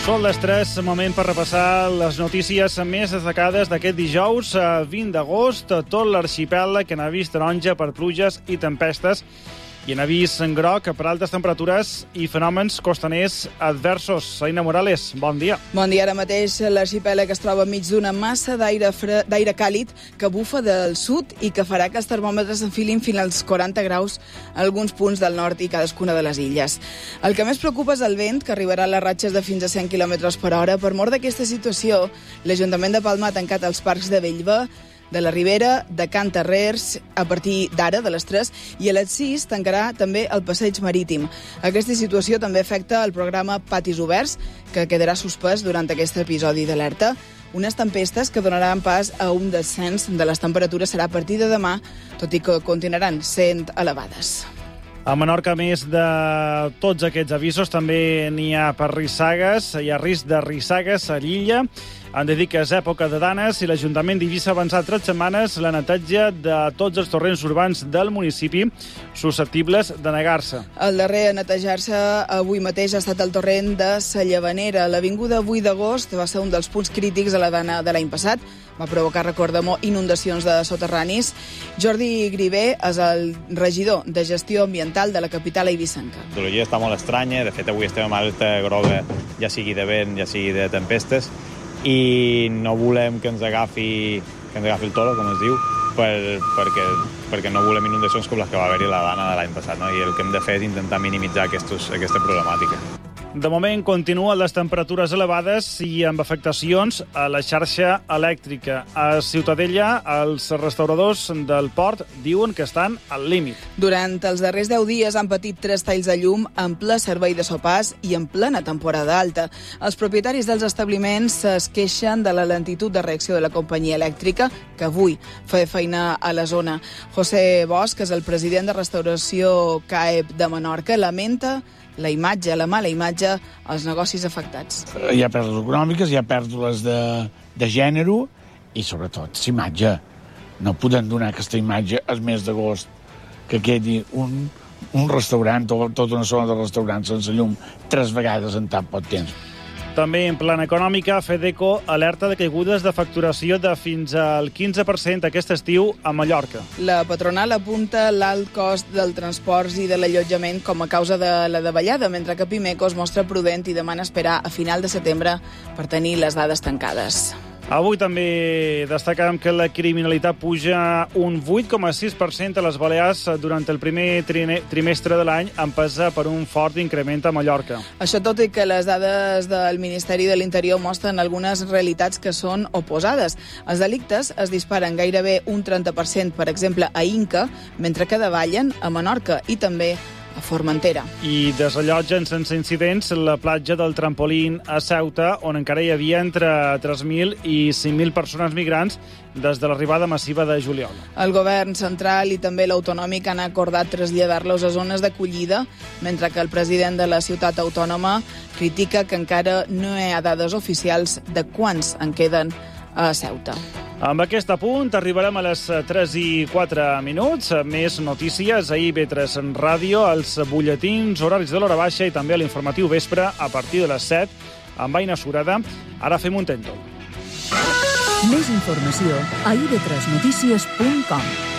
Són les 3, moment per repassar les notícies més destacades d'aquest dijous, 20 d'agost. Tot l'arxipèlag que n'ha vist taronja per pluges i tempestes i n'ha vist en groc per altes temperatures i fenòmens costaners adversos. Aina Morales, bon dia. Bon dia. Ara mateix l'arxipèlag es troba enmig d'una massa d'aire càlid que bufa del sud i que farà que els termòmetres enfilin fins als 40 graus a alguns punts del nord i cadascuna de les illes. El que més preocupa és el vent, que arribarà a les ratxes de fins a 100 km per hora. Per mort d'aquesta situació, l'Ajuntament de Palma ha tancat els parcs de Bellver, de la Ribera, de Can Terrers, a partir d'ara, de les 3, i a les 6 tancarà també el passeig marítim. Aquesta situació també afecta el programa Patis Oberts, que quedarà suspès durant aquest episodi d'alerta. Unes tempestes que donaran pas a un descens de les temperatures serà a partir de demà, tot i que continuaran sent elevades. A Menorca, a més de tots aquests avisos, també n'hi ha per rissagues. Hi ha risc de rissagues a l'illa. Han de dir que és època de danes i l'Ajuntament d'Eivissa ha avançat 3 setmanes la neteja de tots els torrents urbans del municipi susceptibles de negar-se. El darrer a netejar-se avui mateix ha estat el torrent de Sa Llavanera. L'avinguda 8 d'agost va ser un dels punts crítics de la dana de l'any passat. Va provocar, recordem-ho, inundacions de soterranis. Jordi Grivé és el regidor de gestió ambiental de la capital eivissenca. La meteorologia està molt estranya. De fet, avui estem en alerta groga, ja sigui de vent, ja sigui de tempestes, i no volem que ens agafi el toro, com es diu, perquè no volem inundacions com les que va haver-hi a la dana de l'any passat, no? I el que hem de fer és intentar minimitzar aquesta problemàtica. De moment continuen les temperatures elevades i amb afectacions a la xarxa elèctrica. A Ciutadella, els restauradors del port diuen que estan al límit. Durant els darrers 10 dies han patit 3 talls de llum en ple servei de sopars i en plena temporada alta. Els propietaris dels establiments es queixen de la lentitud de reacció de la companyia elèctrica, que avui fa feina a la zona. José Bosch, que és el president de restauració CAEP de Menorca, lamenta la mala imatge als negocis afectats. Hi ha pèrdues econòmiques, hi ha pèrdues de gènere i, sobretot, l'imatge. No podem donar aquesta imatge al mes d'agost, que quedi un restaurant, tota una zona de restaurants sense llum 3 vegades en tan poc temps. També en plana econòmica, Fedeco alerta de caigudes de facturació de fins al 15% aquest estiu a Mallorca. La patronal apunta l'alt cost del transports i de l'allotjament com a causa de la davallada, mentre que Pimeco es mostra prudent i demana esperar a final de setembre per tenir les dades tancades. Avui també destacàvem que la criminalitat puja un 8,6% a les Balears durant el primer trimestre de l'any, empesa per un fort increment a Mallorca. Això tot i que les dades del Ministeri de l'Interior mostren algunes realitats que són oposades. Els delictes es disparen gairebé un 30%, per exemple, a Inca, mentre que davallen a Menorca i també a Formentera. I desallotgen sense incidents la platja del Trampolín a Ceuta, on encara hi havia entre 3.000 i 5.000 persones migrants des de l'arribada massiva de juliol. El govern central i també l'autonòmic han acordat traslladar-los a zones d'acollida, mentre que el president de la ciutat autònoma critica que encara no hi ha dades oficials de quants en queden a Ceuta. Amb aquest apunt arribarem a les 3 i 4 minuts. Més notícies a IB3 Ràdio, els butlletins, horaris de l'hora baixa i també a l'informatiu vespre a partir de les 7 amb Aina Sureda. Ara fem un tèntol. Més informació a ib3notícies.com.